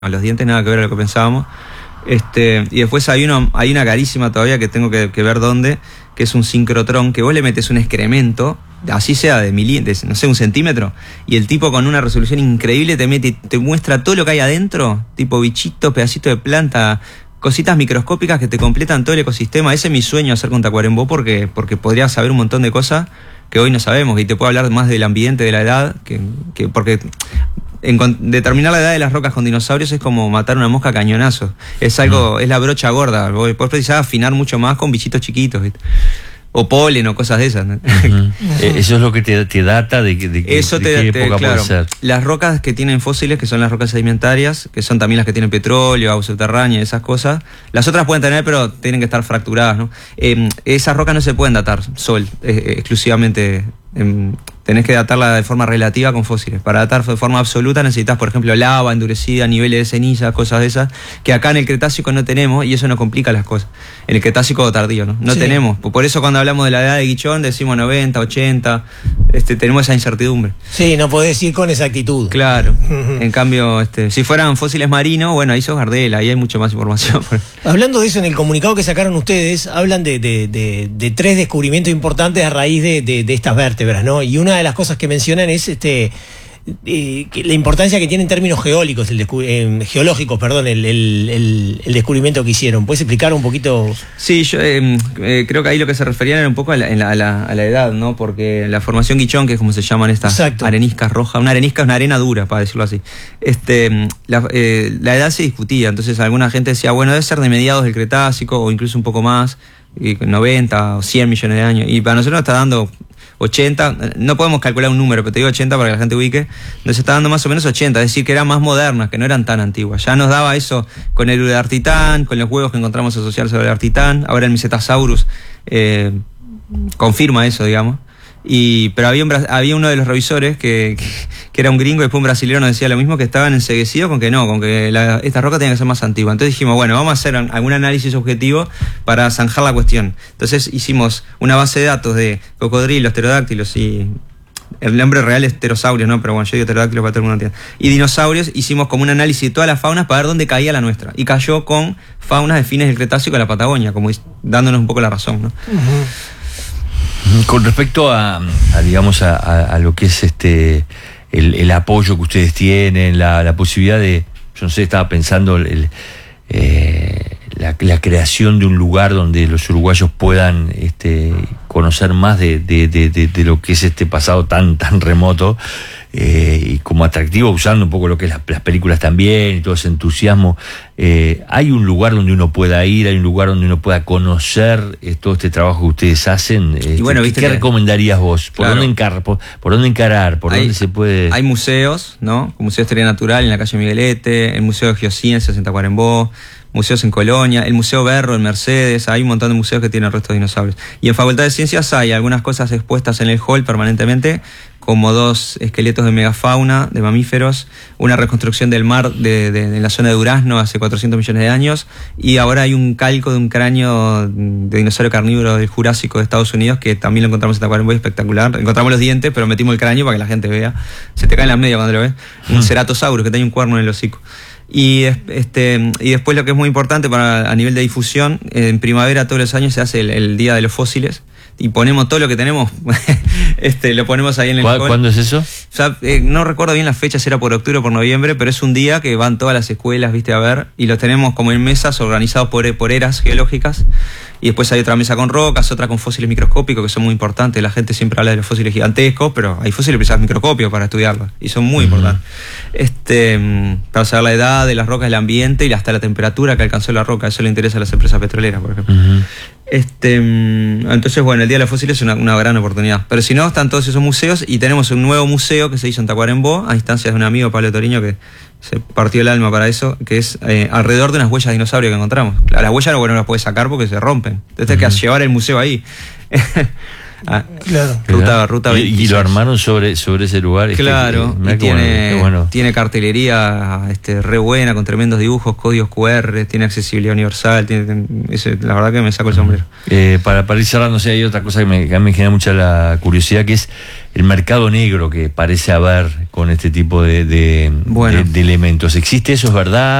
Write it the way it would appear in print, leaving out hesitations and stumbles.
a los dientes nada que ver a lo que pensábamos. Y después hay una carísima todavía que tengo que ver dónde, que es un sincrotrón, que vos le metes un excremento, así sea de no sé, 1 centímetro, y el tipo con una resolución increíble te muestra todo lo que hay adentro, tipo bichitos, pedacitos de planta, cositas microscópicas que te completan todo el ecosistema. Ese es mi sueño, hacer con Tacuarembó, porque podría saber un montón de cosas que hoy no sabemos, y te puedo hablar más del ambiente, de la edad, porque determinar la edad de las rocas con dinosaurios es como matar una mosca a cañonazos. Es algo, es la brocha gorda. Vos precisás afinar mucho más con bichitos chiquitos, ¿viste? O polen o cosas de esas, ¿no? Eso es lo que te data de qué época claro, puede ser. Las rocas que tienen fósiles, que son las rocas sedimentarias, que son también las que tienen petróleo, agua subterránea, esas cosas. Las otras pueden tener, pero tienen que estar fracturadas, ¿no? Esas rocas no se pueden datar exclusivamente. Tenés que datarla de forma relativa con fósiles. Para datar de forma absoluta necesitas, por ejemplo, lava endurecida, niveles de ceniza, cosas de esas, que acá en el Cretácico no tenemos, y eso nos complica las cosas. En el Cretácico tardío, ¿no? Sí. Tenemos. Por eso cuando hablamos de la edad de Guichón decimos 90, 80, tenemos esa incertidumbre. Sí, no podés ir con exactitud. Claro. En cambio, si fueran fósiles marinos, bueno, ahí sos Gardel, ahí hay mucho más información. Hablando de eso, en el comunicado que sacaron ustedes, hablan de 3 descubrimientos importantes a raíz de estas vértebras, ¿no? Y una de las cosas que mencionan es la importancia que tiene en términos geológicos, el descubrimiento que hicieron. ¿Puedes explicar un poquito? Sí, yo creo que ahí lo que se referían era un poco a la edad, ¿no? Porque la formación Guichón, que es como se llaman estas areniscas rojas, una arenisca es una arena dura, para decirlo así. La edad se discutía, entonces alguna gente decía, bueno, debe ser de mediados del Cretácico o incluso un poco más, 90 o 100 millones de años. Y para nosotros nos está dando 80, no podemos calcular un número, pero te digo 80 para que la gente ubique, nos está dando más o menos 80, es decir, que eran más modernas, que no eran tan antiguas. Ya nos daba eso con el Ureartitán, con los huevos que encontramos asociados al Ureartitán, ahora el Mycetasaurus confirma eso, digamos. Pero había uno de los revisores que era un gringo, y después un brasileño nos decía lo mismo, que estaban enceguecidos con que esta roca tenía que ser más antigua. Entonces dijimos, bueno, vamos a hacer algún análisis objetivo para zanjar la cuestión. Entonces hicimos una base de datos de cocodrilos, pterodáctilos y el nombre real es pterosaurios, ¿no? Pero bueno, yo digo pterodáctilos para todo el mundo entiende. Y dinosaurios, hicimos como un análisis de todas las faunas para ver dónde caía la nuestra. Y cayó con faunas de fines del Cretácico de la Patagonia, como dándonos un poco la razón, ¿no? Con respecto a lo que es el apoyo que ustedes tienen, la posibilidad de, yo no sé, estaba pensando la creación de un lugar donde los uruguayos puedan conocer más de lo que es este pasado tan remoto, y como atractivo, usando un poco lo que es las películas también y todo ese entusiasmo. ¿Hay un lugar donde uno pueda ir? ¿Hay un lugar donde uno pueda conocer todo este trabajo que ustedes hacen? Y bueno, ¿Qué recomendarías vos? ¿Por dónde encarar? ¿Por dónde se puede...? Hay museos, ¿no? El Museo de Historia Natural en la calle Miguelete, el Museo de Geociencias en Tacuarembó, museos en Colonia, el Museo Berro en Mercedes. Hay un montón de museos que tienen restos de dinosaurios. Y en Facultad de Ciencias hay algunas cosas expuestas en el hall permanentemente, como 2 esqueletos de megafauna, de mamíferos, una reconstrucción del mar de la zona de Durazno hace 400 millones de años, y ahora hay un calco de un cráneo de dinosaurio carnívoro del Jurásico de Estados Unidos, que también lo encontramos en Tacuarembó, espectacular. Encontramos los dientes, pero metimos el cráneo para que la gente vea. Se te cae en la media cuando lo ves. Un ceratosaurus que tiene un cuerno en el hocico. Y después lo que es muy importante a nivel de difusión, en primavera todos los años se hace el Día de los Fósiles, y ponemos todo lo que tenemos, lo ponemos ahí en el hall. ¿Cuándo es eso? O sea, no recuerdo bien las fechas, era por octubre o por noviembre, pero es un día que van todas las escuelas, a ver, y los tenemos como en mesas organizados por eras geológicas. Y después hay otra mesa con rocas, otra con fósiles microscópicos, que son muy importantes. La gente siempre habla de los fósiles gigantescos, pero hay fósiles precisados microscópicos para estudiarlos, y son muy importantes. Para saber la edad de las rocas, el ambiente y hasta la temperatura que alcanzó la roca. Eso le interesa a las empresas petroleras, por ejemplo. Entonces, bueno, el Día de los Fósiles es una gran oportunidad. Pero si no, están todos esos museos, y tenemos un nuevo museo que se hizo en Tacuarembó, a instancias de un amigo, Pablo Toriño, que se partió el alma para eso, que es alrededor de unas huellas de dinosaurio que encontramos. Las huellas no las puedes sacar porque se rompen. Entonces hay que llevar el museo ahí. Claro. Ruta y 26. lo armaron sobre ese lugar. Claro, Mirá y qué bueno. tiene cartelería re buena, con tremendos dibujos, códigos QR, tiene accesibilidad universal, la verdad que me saco el sombrero. Para ir cerrando, hay otra cosa que a mí me genera mucha la curiosidad, que es el mercado negro que parece haber con este tipo de elementos. ¿Existe eso? ¿Es verdad?